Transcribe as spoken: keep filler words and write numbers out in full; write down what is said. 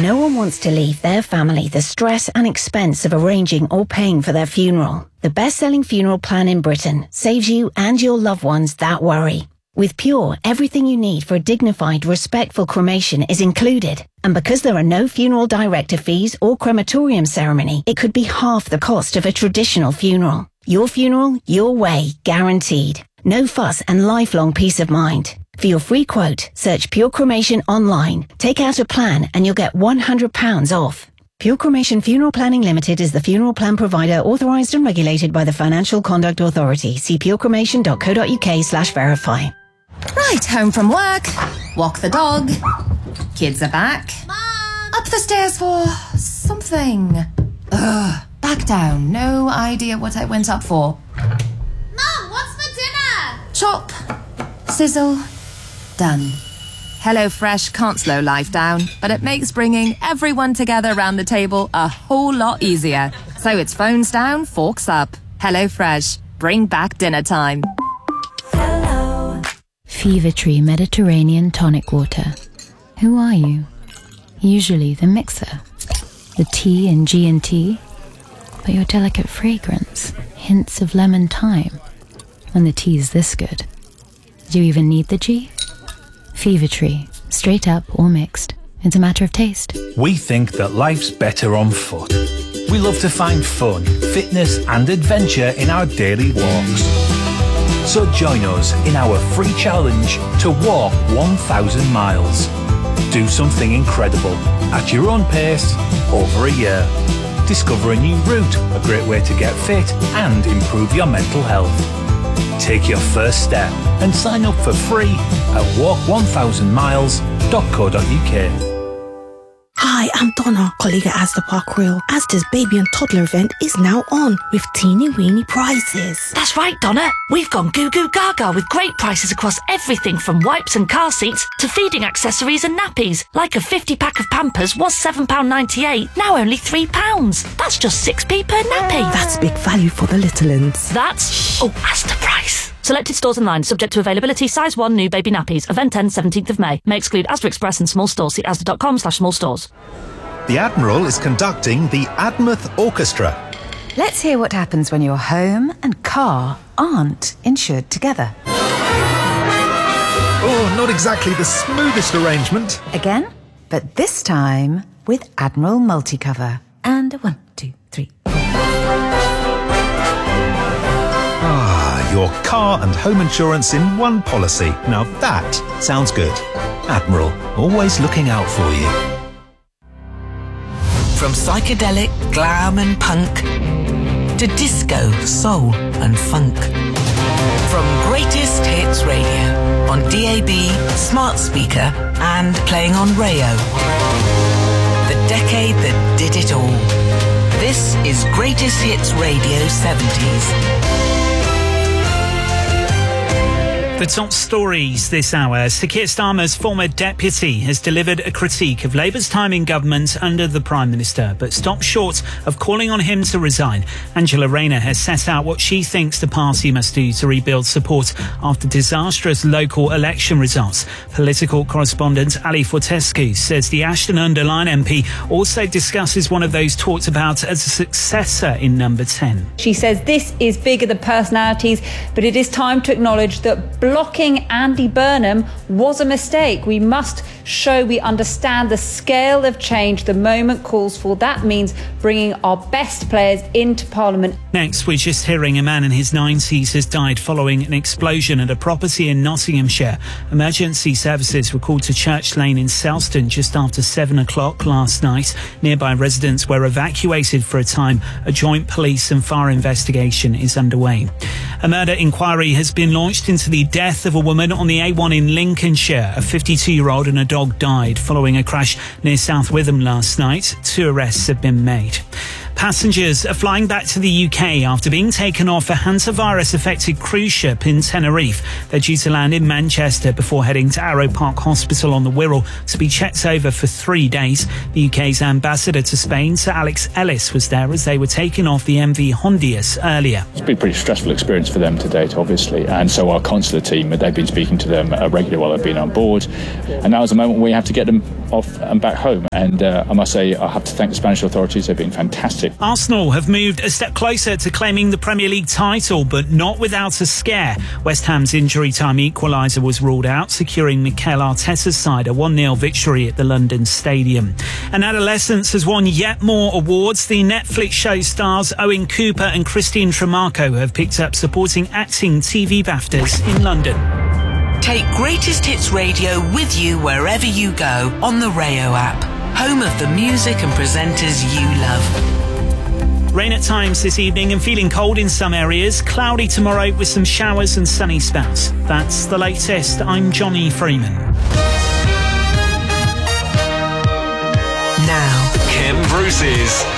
No one wants to leave their family the stress and expense of arranging or paying for their funeral. The best-selling funeral plan in Britain saves you and your loved ones that worry. With Pure, everything you need for a dignified, respectful cremation is included. And because there are no funeral director fees or crematorium ceremony, it could be half the cost of a traditional funeral. Your funeral, your way, guaranteed. No fuss and lifelong peace of mind. For your free quote, search Pure Cremation online. Take out a plan and you'll get one hundred pounds off. Pure Cremation Funeral Planning Limited is the funeral plan provider authorised and regulated by the Financial Conduct Authority. See purecremation.co.uk slash verify. Right, home from work. Walk the dog. Kids are back. Mom! Up the stairs for something. Ugh, back down. No idea what I went up for. Mom, what's for dinner? Chop. Sizzle. Done. HelloFresh can't slow life down, but it makes bringing everyone together around the table a whole lot easier. So it's phones down, forks up. HelloFresh. Bring back dinner time. Fever Tree Mediterranean Tonic Water. Who are you? Usually the mixer, the T in G and T, but your delicate fragrance, hints of lemon thyme. When the tea's this good, do you even need the G? Fever Tree, straight up or mixed. It's a matter of taste. We think that life's better on foot. We love to find fun, fitness and adventure in our daily walks. So join us in our free challenge to walk one thousand miles. Do something incredible at your own pace over a year. Discover a new route, a great way to get fit and improve your mental health. Take your first step and sign up for free at walk one thousand miles dot co dot uk. Hi, I'm Donna, colleague at Asda Park Royal. Asda's baby and toddler event is now on with teeny weeny prizes. That's right, Donna. We've gone goo goo gaga with great prices across everything from wipes and car seats to feeding accessories and nappies. Like a fifty pack of Pampers was seven pounds ninety-eight, now only three pounds. That's just six p per nappy. That's big value for the little uns. That's, Shh. oh, Asda price. Selected stores online, subject to availability, size one, new baby nappies. Event ends seventeenth of May. May exclude Asda Express and small stores. See asda.com slash small stores. The Admiral is conducting the Admouth Orchestra. Let's hear what happens when your home and car aren't insured together. Oh, not exactly the smoothest arrangement. Again, but this time with Admiral Multicover. And a one, two, three, four. Ah, your car and home insurance in one policy. Now that sounds good. Admiral, always looking out for you. From psychedelic, glam and punk to disco, soul and funk. From Greatest Hits Radio on D A B, smart speaker and playing on Rayo. The decade that did it all. This is Greatest Hits Radio seventies. The top stories this hour. Sir Keir Starmer's former deputy has delivered a critique of Labour's time in government under the Prime Minister, but stopped short of calling on him to resign. Angela Rayner has set out what she thinks the party must do to rebuild support after disastrous local election results. Political correspondent Ali Fortescue says the Ashton-under-Lyne M P also discusses one of those talked about as a successor in number ten. She says this is bigger than personalities, but it is time to acknowledge that blocking Andy Burnham was a mistake. We must show we understand the scale of change the moment calls for. That means bringing our best players into Parliament. Next, we're just hearing a man in his nineties has died following an explosion at a property in Nottinghamshire. Emergency services were called to Church Lane in Selston just after seven o'clock last night. Nearby residents were evacuated for a time. A joint police and fire investigation is underway. A murder inquiry has been launched into the death of a woman on the A one in Lincolnshire. A fifty-two-year-old and a dog died following a crash near South Witham last night. Two arrests have been made. Passengers are flying back to the U K after being taken off a hantavirus-affected cruise ship in Tenerife. They're due to land in Manchester before heading to Arrow Park Hospital on the Wirral to be checked over for three days. The U K's ambassador to Spain, Sir Alex Ellis, was there as they were taking off the M V Hondius earlier. It's been a pretty stressful experience for them to date, obviously, and so our consular team, they've been speaking to them regularly while they've been on board, and now is the moment we have to get them off and back home. And uh, I must say, I have to thank the Spanish authorities. They've been fantastic. Arsenal have moved a step closer to claiming the Premier League title, but not without a scare. West Ham's injury time equaliser was ruled out, securing Mikel Arteta's side a one nil victory at the London Stadium. And Adolescence has won yet more awards. The Netflix show stars Owen Cooper and Christine Tremarco have picked up supporting acting T V BAFTAs in London. Take Greatest Hits Radio with you wherever you go on the Rayo app, home of the music and presenters you love. Rain at times this evening and feeling cold in some areas. Cloudy tomorrow with some showers and sunny spells. That's the latest. I'm Johnny Freeman. Now, Kim Bruce's